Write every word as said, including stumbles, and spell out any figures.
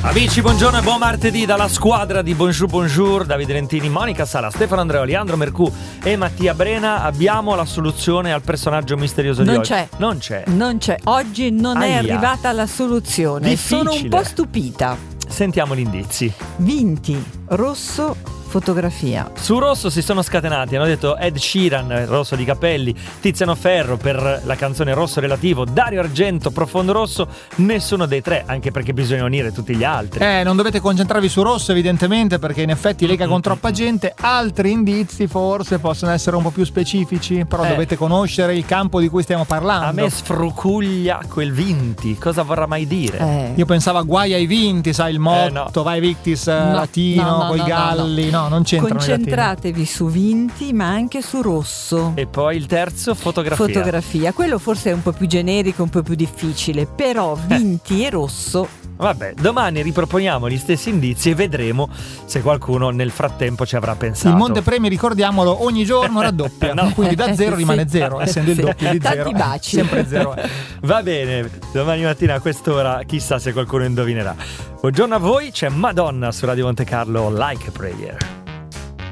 Amici, buongiorno e buon martedì dalla squadra di Bonjour Bonjour, Davide Lentini, Monica Sala, Stefano Andreo, Leandro Mercù e Mattia Brena. Abbiamo la soluzione al personaggio misterioso di non oggi. C'è. Non c'è. Non c'è. Oggi non Aia. è arrivata la soluzione. Difficile. Sono un po' stupita. Sentiamo gli indizi. Vinti, rosso, fotografia. Su rosso si sono scatenati, hanno detto Ed Sheeran, rosso di capelli, Tiziano Ferro per la canzone Rosso Relativo, Dario Argento, Profondo Rosso. Nessuno dei tre, anche perché bisogna unire tutti gli altri. Eh, non dovete concentrarvi su rosso evidentemente, perché in effetti lega con troppa gente. Altri indizi forse possono essere un po' più specifici, però Eh. dovete conoscere il campo di cui stiamo parlando. A me sfrucuglia quel Vinti, cosa vorrà mai dire? Eh. Io pensavo a guai ai vinti, sai, il motto, Eh, no. vai Victis eh, No, latino, no, no, coi no, galli, no, non c'entrano i latini. Concentratevi su Vinti, ma anche su rosso. E poi il terzo, fotografia. Fotografia. Quello forse è un po' più generico, un po' più difficile, però Vinti e rosso. Vabbè, domani riproponiamo gli stessi indizi e vedremo se qualcuno nel frattempo ci avrà pensato. Il montepremi, ricordiamolo, ogni giorno raddoppia, No. quindi da zero Sì. rimane zero, essendo Sì. il doppio di Tanti zero. baci. Sempre zero. eh. Va bene, domani mattina a quest'ora chissà se qualcuno indovinerà. Buongiorno a voi, c'è Madonna su Radio Monte Carlo, Like a Prayer.